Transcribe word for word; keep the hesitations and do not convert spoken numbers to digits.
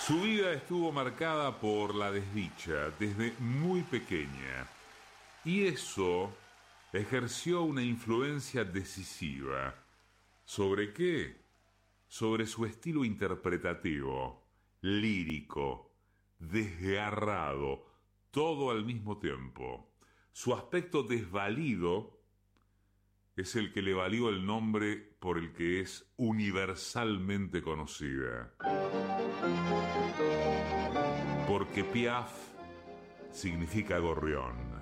Su vida estuvo marcada por la desdicha desde muy pequeña, y eso ejerció una influencia decisiva. ¿Sobre qué? Sobre su estilo interpretativo, lírico, desgarrado, todo al mismo tiempo. Su aspecto desvalido es el que le valió el nombre por el que es universalmente conocida. Porque Piaf significa gorrión.